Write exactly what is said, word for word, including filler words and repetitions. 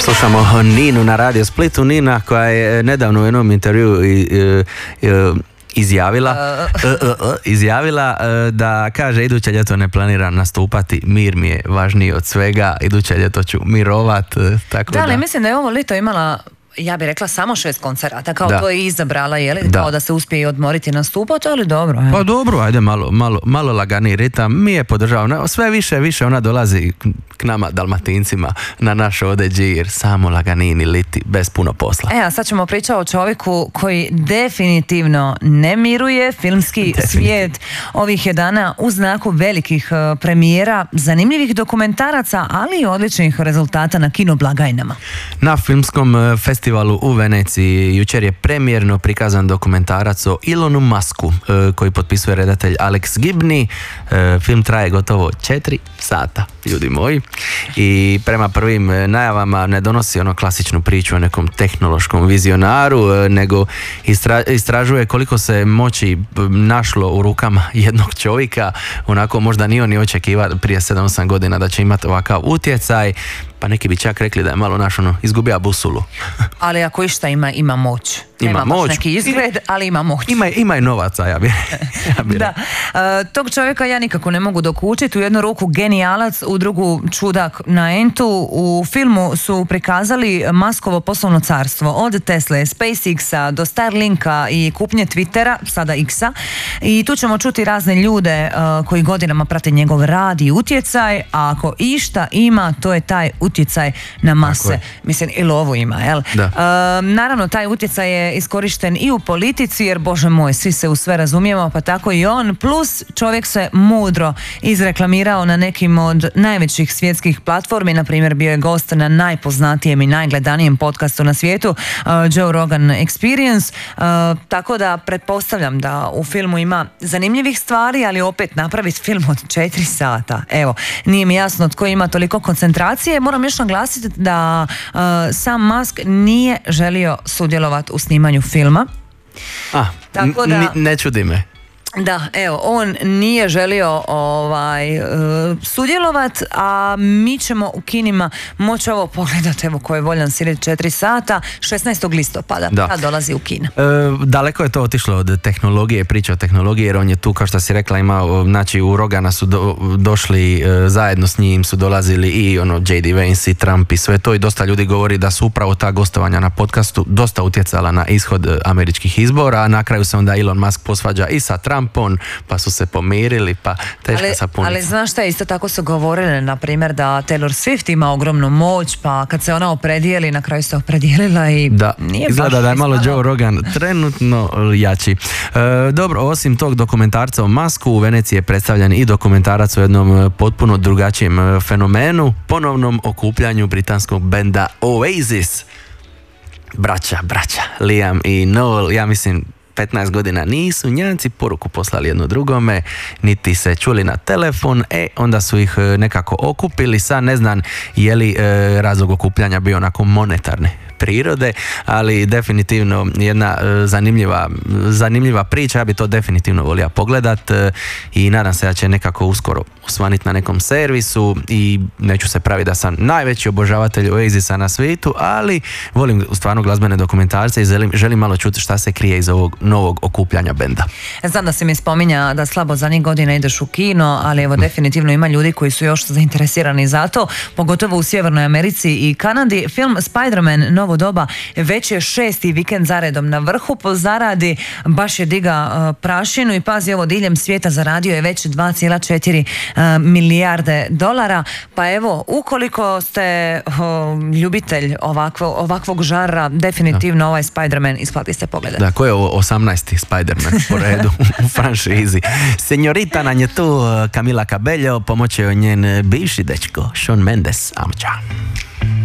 Slušamo Ninu na Radio Splitu. Nina koja je nedavno u jednom intervju i, i, i, izjavila uh. uh, uh, izjavila uh, da kaže iduće ljeto ne planiram nastupati, mir mi je važniji od svega, iduće ljeto ću mirovat, uh, tako da. Da, ali mislim da je ovo ljeto imala, ja bih rekla, samo šest koncerata, kao da. To je izabrala, je li? Da. Kao da se uspije odmoriti nastupati, ali dobro. Je. Pa dobro, ajde malo, malo, malo lagani ritam, mi je podržavamo, sve više, više ona dolazi k nama Dalmatincima na naš odeđir, samo laganini liti, bez puno posla. E, a sad ćemo pričati o čovjeku koji definitivno ne miruje filmski svijet ovih je dana u znaku velikih uh, premijera, zanimljivih dokumentaraca, ali i odličnih rezultata na kinoblagajnama. Na filmskom uh, festivalu u Veneciji jučer je premijerno prikazan dokumentarac o Elonu Musku, uh, koji potpisuje redatelj Alex Gibney. Uh, film traje gotovo četiri sata, ljudi moji. I prema prvim najavama ne donosi ono klasičnu priču o nekom tehnološkom vizionaru, nego istra, istražuje koliko se moći našlo u rukama jednog čovjeka, onako možda nije ni očekivao prije sedam osam godina da će imati ovakav utjecaj, pa neki bi čak rekli da je malo naš ono izgubija busulu. Ali ako išta ima, ima moć. Ima Nema moć. neki izgled, ali ima moć. Ima, ima i novaca, ja bih ja bi Da. E, tog čovjeka ja nikako ne mogu dokučiti. U jednu ruku genijalac, u drugu čudak na entu. U filmu su prikazali Muskovo poslovno carstvo. Od Tesle, SpaceX-a do Starlinka i kupnje Twittera, sada X-a. I tu ćemo čuti razne ljude uh, koji godinama prate njegov rad i utjecaj, a ako išta ima, to je taj utjecaj na mase. Mislim, i lovu ima, jel? Da. Uh, naravno, taj utjecaj je iskorišten i u politici, jer bože moj, svi se u sve razumijemo, pa tako i on, plus čovjek se mudro izreklamirao na nekim od najvećih svjetskih platformi, na primjer bio je gost na najpoznatijem i najgledanijem podcastu na svijetu, uh, Joe Rogan Experience, uh, tako da pretpostavljam da u filmu ima zanimljivih stvari, ali opet napraviti film od četiri sata. Evo, nije mi jasno tko ima toliko koncentracije. Moram još naglasiti da uh, sam Musk nije želio sudjelovati u snimanju filma. A, tako da, ne čudi me. Da, evo, on nije želio ovaj, uh, sudjelovat, a mi ćemo u kinima moći ovo pogledati, evo, ko je voljan sjediti četiri sata, šesnaestog listopada, da. Kad dolazi u kina. E, daleko je to otišlo od tehnologije, priča o tehnologiji, jer on je tu, kao što si rekla, imao, znači u Rogana su do, došli e, zajedno s njim, su dolazili i ono J D Vance i Trump i sve to, i dosta ljudi govori da su upravo ta gostovanja na podcastu dosta utjecala na ishod američkih izbora, a na kraju se onda Elon Musk posvađa i sa Trumpom, pa su se pomirili, pa teška ali, sapunica. Ali znaš šta, isto tako su govorili, na primjer, da Taylor Swift ima ogromnu moć, pa kad se ona opredijeli, na kraju se opredijelila i da, nije izgleda baš da je malo ispadalo. Joe Rogan trenutno jači. E, dobro, osim tog dokumentarca o Musku, u Veneciji je predstavljen i dokumentarac o jednom potpuno drugačijem fenomenu, ponovnom okupljanju britanskog benda Oasis. Braća, braća, Liam i Noel, ja mislim petnaest godina nisu njanci poruku poslali jedno drugome, niti se čuli na telefon, e onda su ih nekako okupili. Sad ne znam je li e, razlog okupljanja bio onako monetarne prirode, ali definitivno jedna e, zanimljiva, zanimljiva priča, ja bi to definitivno volio pogledat e, i nadam se da će nekako uskoro osvaniti na nekom servisu i neću se praviti da sam najveći obožavatelj Oasisa na svijetu, ali volim stvarno glazbene dokumentarce i želim, želim malo čuti šta se krije iz ovog novog okupljanja benda. Znam da si mi spominja da slabo zadnjih godina ideš u kino, ali evo definitivno ima ljudi koji su još zainteresirani za to, pogotovo u Sjevernoj Americi i Kanadi. Film Spider-Man Novo doba već je šesti vikend zaredom na vrhu po zaradi, baš je diga uh, prašinu i pazi, ovo diljem svijeta zaradio je već dva zarez četiri uh, milijarde dolara, pa evo, ukoliko ste uh, ljubitelj ovakvo, ovakvog žara, definitivno da. Ovaj Spider-Man isplati se pogledati. Da, ko je ovo osamnaesti Spider-Man po redu u franšizi. Senjorita nam je tu, Camila Cabello, pomoće joj njen bivši dečko Shawn Mendes. Amča.